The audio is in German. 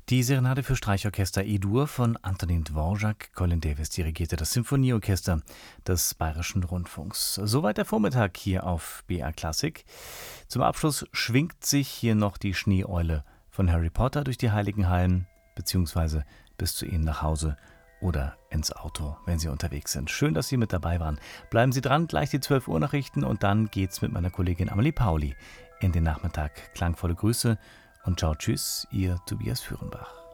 Die Serenade für Streichorchester E-Dur von Antonin Dvorak. Colin Davis dirigierte das Symphonieorchester des Bayerischen Rundfunks. Soweit der Vormittag hier auf BR Klassik. Zum Abschluss schwingt sich hier noch die Schneeeule von Harry Potter durch die Heiligen Hallen, beziehungsweise bis zu Ihnen nach Hause oder ins Auto, wenn Sie unterwegs sind. Schön, dass Sie mit dabei waren. Bleiben Sie dran, gleich die 12 Uhr Nachrichten und dann geht's mit meiner Kollegin Amelie Pauli in den Nachmittag. Klangvolle Grüße und ciao, tschüss, Ihr Tobias Führenbach.